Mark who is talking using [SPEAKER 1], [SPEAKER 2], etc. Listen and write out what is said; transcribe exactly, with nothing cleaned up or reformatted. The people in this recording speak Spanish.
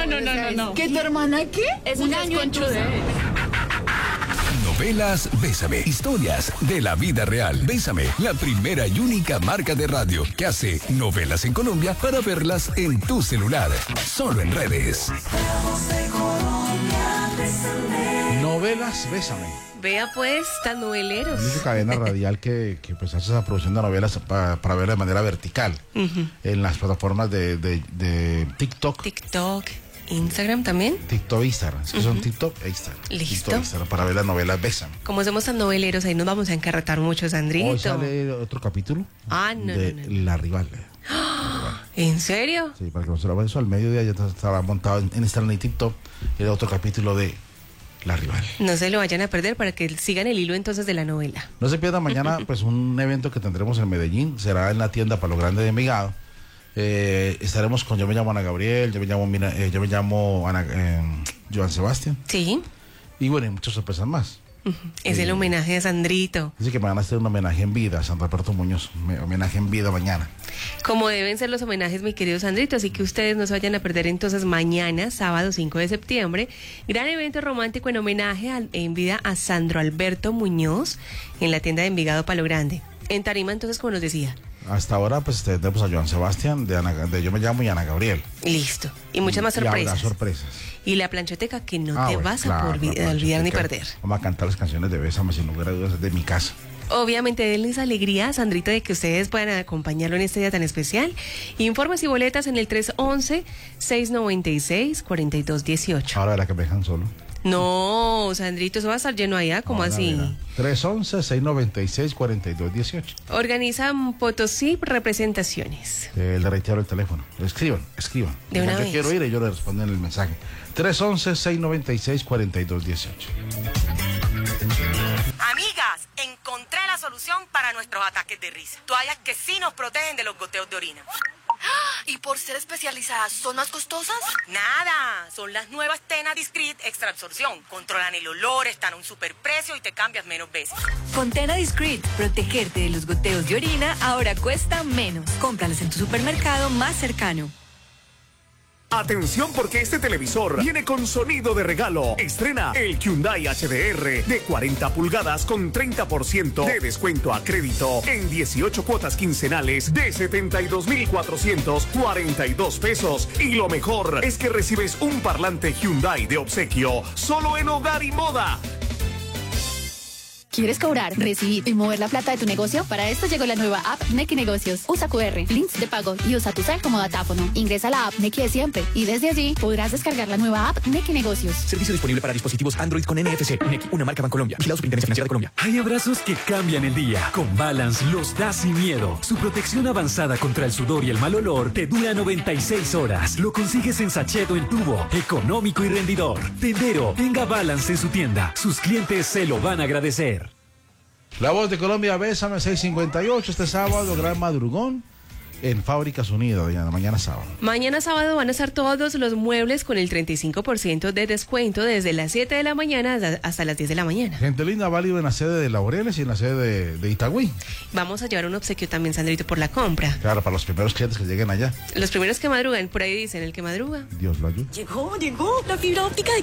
[SPEAKER 1] no, no, no, no.
[SPEAKER 2] ¿Qué tu hermana qué?
[SPEAKER 1] Es
[SPEAKER 2] un
[SPEAKER 1] un
[SPEAKER 2] año en tu...
[SPEAKER 3] Novelas Bésame. Historias de la vida real. Bésame, la primera y única marca de radio que hace novelas en Colombia para verlas en tu celular. Solo en redes.
[SPEAKER 4] Novelas Bésame.
[SPEAKER 1] Vea pues, tan noveleros.
[SPEAKER 4] La única cadena radial que, que pues hace esa producción de novelas para, para verla de manera vertical. Uh-huh. En las plataformas de, de, de TikTok.
[SPEAKER 1] TikTok. Instagram también.
[SPEAKER 4] TikTok e Instagram. Es que uh-huh. son TikTok e Instagram.
[SPEAKER 1] Listo.
[SPEAKER 4] TikTok e Instagram para ver las novelas Bésame.
[SPEAKER 1] Como somos tan noveleros, ahí nos vamos a encarretar mucho, Sandrito.
[SPEAKER 4] Hoy sale otro capítulo.
[SPEAKER 1] Ah, no,
[SPEAKER 4] de
[SPEAKER 1] no, no.
[SPEAKER 4] La Rival.
[SPEAKER 1] ¿En serio?
[SPEAKER 4] Sí, para que no se lo vean eso al mediodía ya estará montado en Instagram y TikTok. Era otro capítulo de La Rival.
[SPEAKER 1] No se lo vayan a perder para que sigan el hilo entonces de la novela.
[SPEAKER 4] No se pierdan mañana pues un evento que tendremos en Medellín. Será en la tienda Palo Grande de Envigado. Eh, estaremos con, yo me llamo Ana Gabriel, yo me llamo, eh, yo me llamo Ana, eh, Joan Sebastián.
[SPEAKER 1] Sí.
[SPEAKER 4] Y bueno, hay muchas sorpresas más.
[SPEAKER 1] Uh-huh. Es eh, el homenaje a Sandrito.
[SPEAKER 4] Dice que me van a hacer un homenaje en vida a San Roberto Muñoz. Homenaje en vida mañana.
[SPEAKER 1] Como deben ser los homenajes, mi querido Sandrito. Así que ustedes no se vayan a perder entonces mañana, sábado cinco de septiembre. Gran evento romántico en homenaje a, en vida a Sandro Alberto Muñoz en la tienda de Envigado Palo Grande. En tarima entonces, como nos decía.
[SPEAKER 4] Hasta ahora pues tenemos a Joan Sebastián, de, Ana, de Yo Me Llamo y Ana Gabriel.
[SPEAKER 1] Listo. Y muchas más sorpresas.
[SPEAKER 4] Y habrá sorpresas.
[SPEAKER 1] Y la planchoteca que no
[SPEAKER 4] ah,
[SPEAKER 1] te
[SPEAKER 4] bueno,
[SPEAKER 1] vas
[SPEAKER 4] claro,
[SPEAKER 1] a olvid- olvidar ni perder.
[SPEAKER 4] Vamos a cantar las canciones de Bésame sin lugar a dudas de mi casa.
[SPEAKER 1] Obviamente, denles alegría, Sandrito, de que ustedes puedan acompañarlo en este día tan especial. Informes y boletas en el tres once, seis noventa y seis, cuarenta y dos dieciocho.
[SPEAKER 4] Ahora verá que me dejan solo.
[SPEAKER 1] No, Sandrito, eso va a estar lleno allá, ¿cómo
[SPEAKER 4] Ahora
[SPEAKER 1] así?
[SPEAKER 4] tres once, seis noventa y seis, cuarenta y dos dieciocho.
[SPEAKER 1] Organizan Potosí Representaciones.
[SPEAKER 4] Eh, le reitero el teléfono. Escriban, escriban.
[SPEAKER 1] De una
[SPEAKER 4] yo
[SPEAKER 1] vez.
[SPEAKER 4] quiero ir y yo le respondo en el mensaje. tres once, seis noventa y seis, cuarenta y dos dieciocho.
[SPEAKER 5] Amigas, encontré la solución para nuestros ataques de risa. Toallas que sí nos protegen de los goteos de orina.
[SPEAKER 2] ¿Y por ser especializadas, son más costosas?
[SPEAKER 5] Nada, son las nuevas Tena Discreet Extra Absorción. Controlan el olor, están a un superprecio y te cambias menos veces.
[SPEAKER 6] Con Tena Discreet, protegerte de los goteos de orina ahora cuesta menos. Cómpralas en tu supermercado más cercano.
[SPEAKER 7] Atención porque este televisor viene con sonido de regalo. Estrena el Hyundai H D R de cuarenta pulgadas con treinta por ciento de descuento a crédito en dieciocho cuotas quincenales de setenta y dos mil cuatrocientos cuarenta y dos pesos. Y lo mejor es que recibes un parlante Hyundai de obsequio solo en Hogar y Moda.
[SPEAKER 8] ¿Quieres cobrar, recibir y mover la plata de tu negocio? Para esto llegó la nueva app Nequi Negocios. Usa cu erre, links de pago y usa tu cel como datáfono. Ingresa a la app Nequi de siempre y desde allí podrás descargar la nueva app Nequi Negocios.
[SPEAKER 9] Servicio disponible para dispositivos Android con N F C. Nequi, una marca Bancolombia. Vigilado Superintendencia Financiera de Colombia.
[SPEAKER 10] Hay abrazos que cambian el día. Con Balance los da sin miedo. Su protección avanzada contra el sudor y el mal olor te dura noventa y seis horas. Lo consigues en sachet o en tubo. Económico y rendidor. Tendero, tenga Balance en su tienda. Sus clientes se lo van a agradecer.
[SPEAKER 4] La Voz de Colombia, Bésame, seis cincuenta y ocho, este sábado, gran madrugón en Fábricas Unidas, Diana, mañana sábado.
[SPEAKER 1] Mañana sábado van a estar todos los muebles con el treinta y cinco por ciento de descuento desde las siete de la mañana hasta las diez de la mañana.
[SPEAKER 4] Gente linda, válido en la sede de Laureles y en la sede de, de Itagüí.
[SPEAKER 1] Vamos a llevar un obsequio también, Sandrito, por la compra.
[SPEAKER 4] Claro, para los primeros clientes que lleguen allá.
[SPEAKER 1] Los primeros que madrugan, por ahí dicen, el que madruga.
[SPEAKER 4] Dios lo ayude.
[SPEAKER 6] Llegó, llegó la fibra óptica de